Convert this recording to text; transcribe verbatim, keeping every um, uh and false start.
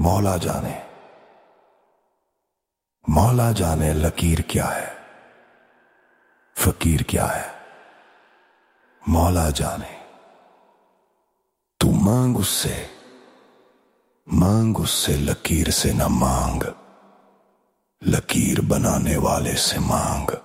मौला जाने मौला जाने लकीर क्या है, फकीर क्या है। मौला जाने तू मांग उससे, मांग उससे लकीर से न मांग, लकीर बनाने वाले से मांग।